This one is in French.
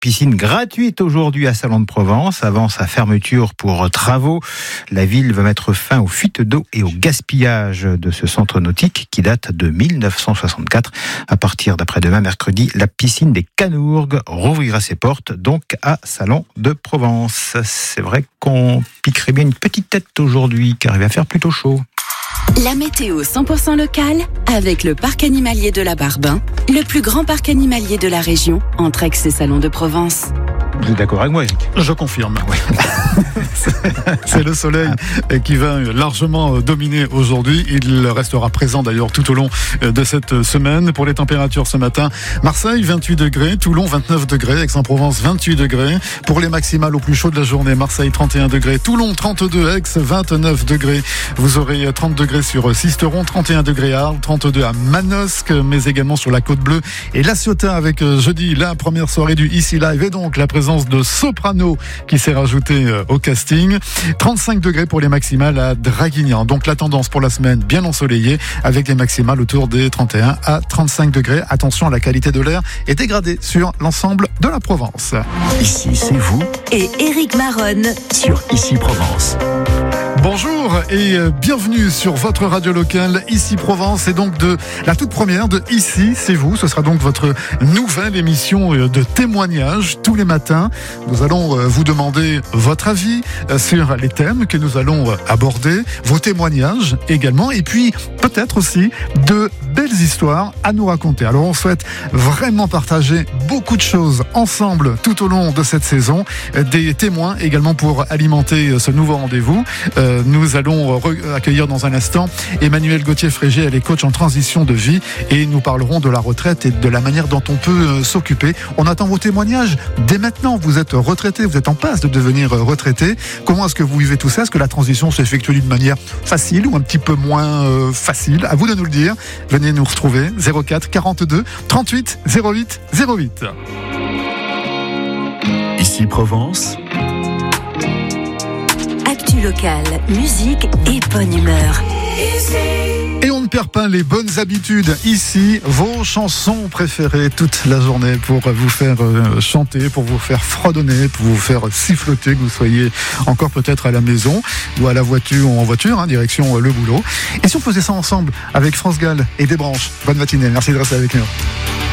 piscine gratuite aujourd'hui à Salon de Provence. Avant sa fermeture pour travaux, la ville veut mettre fin aux fuites d'eau et au gaspillage de ce centre nautique qui date de 1964. À partir d'après-demain, mercredi, la piscine des Canourgues rouvrira ses portes, donc à Salon de Provence. C'est vrai qu'on piquerait bien une petite tête aujourd'hui, car il va faire plutôt chaud. La météo 100% locale avec le parc animalier de la Barbin, le plus grand parc animalier de la région, entre Aix et Salon de Provence. Vous êtes d'accord avec moi, Eric ? Je confirme. Oui. C'est le soleil qui va largement dominer aujourd'hui. Il restera présent d'ailleurs tout au long de cette semaine. Pour les températures ce matin, Marseille 28 degrés, Toulon 29 degrés, Aix-en-Provence 28 degrés. Pour les maximales au plus chaud de la journée, Marseille 31 degrés, Toulon 32, Aix 29 degrés. Vous aurez 30 degrés sur Sisteron, 31 degrés à Arles, 32 à Manosque, mais également sur la Côte Bleue et La Ciotat avec jeudi la première soirée du Ici Live et donc la présence de Soprano qui s'est rajouté au casting. 35 degrés pour les maximales à Draguignan. Donc la tendance pour la semaine bien ensoleillée avec des maximales autour des 31 à 35 degrés. Attention, la qualité de l'air est dégradée sur l'ensemble de la Provence. Ici, c'est vous Et Éric Maronne sur Ici Provence. Bonjour et bienvenue sur votre radio locale Ici Provence et donc de la toute première de Ici c'est vous. Ce sera donc votre nouvelle émission de témoignages tous les matins. Nous allons vous demander votre avis sur les thèmes que nous allons aborder, vos témoignages également et puis peut-être aussi de belles histoires à nous raconter. Alors on souhaite vraiment partager beaucoup de choses ensemble tout au long de cette saison, des témoins également pour alimenter ce nouveau rendez-vous. Nous allons accueillir dans un instant Emmanuelle Gauthier-Frégé, elle est coach en transition de vie et nous parlerons de la retraite et de la manière dont on peut s'occuper. On attend vos témoignages dès maintenant. Vous êtes retraité, vous êtes en passe de devenir retraité. Comment est-ce que vous vivez tout ça ? Est-ce que la transition s'effectue d'une manière facile ou un petit peu moins facile ? À vous de nous le dire. Venez nous retrouver 04 42 38 08 08. Ici Provence. Actu locale, musique et bonne humeur. Et on ne perd pas les bonnes habitudes. Ici, vos chansons préférées toute la journée pour vous faire chanter, pour vous faire fredonner, pour vous faire siffloter, que vous soyez encore peut-être à la maison ou à la voiture ou en voiture, direction le boulot. Et si on faisait ça ensemble avec France Gall et Desbranches ? Bonne matinée, merci de rester avec nous.